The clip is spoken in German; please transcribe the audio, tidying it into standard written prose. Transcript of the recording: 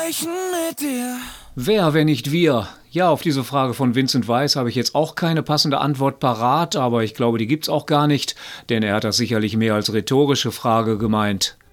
sprechen mit dir. Wer, wenn nicht wir? Ja, auf diese Frage von Vincent Weiss habe ich jetzt auch keine passende Antwort parat, aber ich glaube, die gibt's auch gar nicht, denn er hat das sicherlich mehr als rhetorische Frage gemeint.